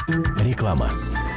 Реклама.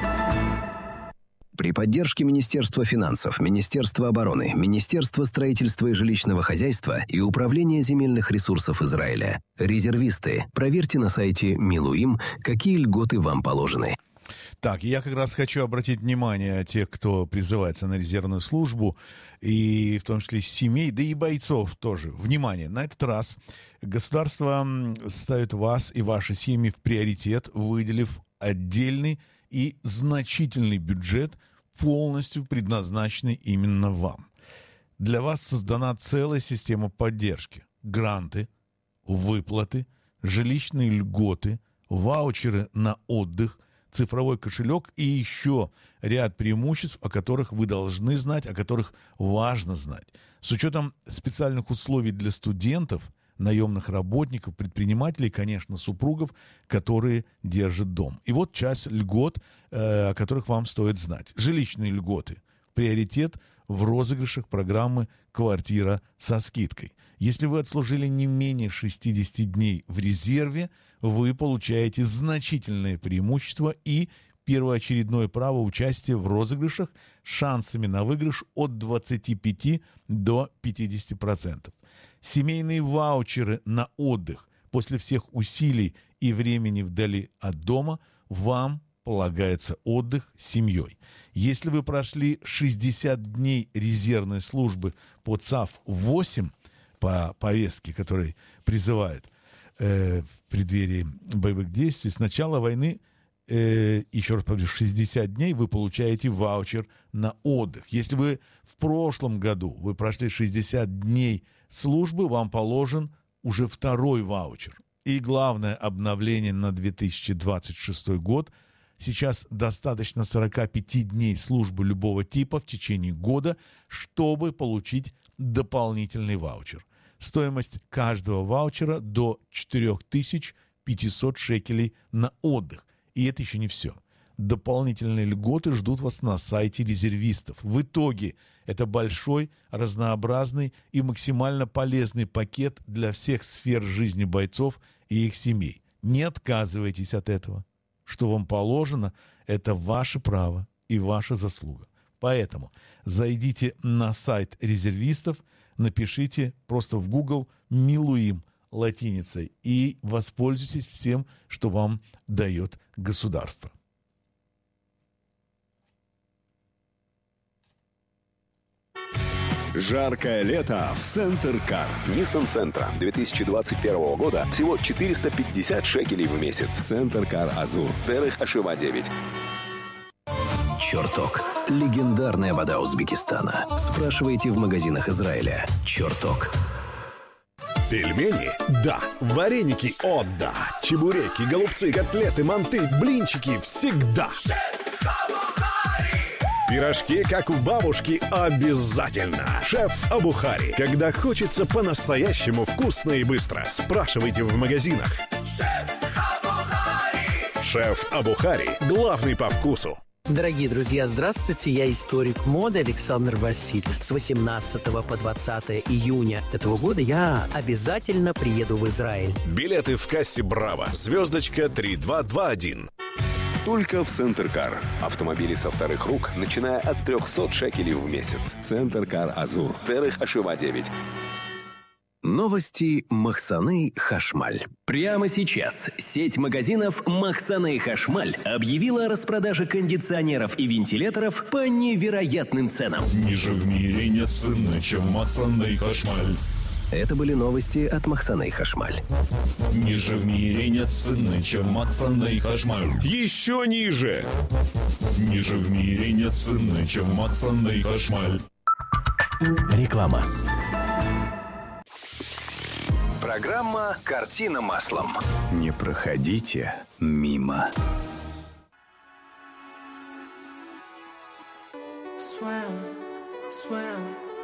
При поддержке Министерства финансов, Министерства обороны, Министерства строительства и жилищного хозяйства и Управления земельных ресурсов Израиля. Резервисты. Проверьте на сайте Милуим, какие льготы вам положены. Так, я как раз хочу обратить внимание тех, кто призывается на резервную службу, и в том числе семей, да и бойцов тоже. Внимание, на этот раз государство ставит вас и ваши семьи в приоритет, выделив отдельный и значительный бюджет, полностью предназначенный именно вам. Для вас создана целая система поддержки. Гранты, выплаты, жилищные льготы, ваучеры на отдых, цифровой кошелек и еще ряд преимуществ, о которых вы должны знать, о которых важно знать. С учетом специальных условий для студентов, наемных работников, предпринимателей, конечно, супругов, которые держат дом. И вот часть льгот, о которых вам стоит знать. Жилищные льготы. Приоритет в розыгрышах программы «Квартира со скидкой». Если вы отслужили не менее 60 дней в резерве, вы получаете значительное преимущество и первоочередное право участия в розыгрышах с шансами на выигрыш от 25 до 50%. Семейные ваучеры на отдых. После всех усилий и времени вдали от дома вам полагается отдых с семьей. Если вы прошли 60 дней резервной службы по ЦАФ-8, по повестке, которой призывают в преддверии боевых действий, с начала войны, еще раз повторю, 60 дней вы получаете ваучер на отдых. Если вы в прошлом году вы прошли 60 дней службы, вам положен уже второй ваучер. И главное обновление на 2026 год. Сейчас достаточно 45 дней службы любого типа в течение года, чтобы получить дополнительный ваучер. Стоимость каждого ваучера до 4500 шекелей на отдых. И это еще не все. Дополнительные льготы ждут вас на сайте резервистов. В итоге это большой, разнообразный и максимально полезный пакет для всех сфер жизни бойцов и их семей. Не отказывайтесь от этого. Что вам положено, это ваше право и ваша заслуга. Поэтому зайдите на сайт резервистов, напишите просто в Google «Милуим» латиницей и воспользуйтесь всем, что вам дает государство. Жаркое лето в Центр Кар. Nissan Sentra 2021 года всего 450 шекелей в месяц. Центр Кар Азур. Терех Ашива 9. Чертог. Легендарная вода Узбекистана. Спрашивайте в магазинах Израиля. Чертог. Пельмени? Да. Вареники? О, да. Чебуреки, голубцы, котлеты, манты, блинчики всегда. Пирожки, как у бабушки, обязательно. Шеф Абухари. Когда хочется по-настоящему вкусно и быстро, спрашивайте в магазинах. Шеф Абухари. Главный по вкусу. Дорогие друзья, здравствуйте, я историк моды Александр Васильев. С 18 по 20 июня этого года я обязательно приеду в Израиль. Билеты в кассе «Браво». Звездочка 3221. Только в Центр Кар. Автомобили со вторых рук, начиная от 300 шекелей в месяц. Центр Кар Азур. Терех Ашива 9. Новости Махсаны Хашмаль. Прямо сейчас сеть магазинов Махсаны Хашмаль объявила о распродаже кондиционеров и вентиляторов по невероятным ценам. Ниже в мире нет цены, чем Махсаны Хашмаль. Это были новости от Махсаны Хашмаль. Ниже в мире нет цены, чем Махсаны Хашмаль. Еще ниже. Ниже в мире нет цены, чем Махсаны Хашмаль. Реклама. Программа «Картина маслом». Не проходите мимо. Swam, swam.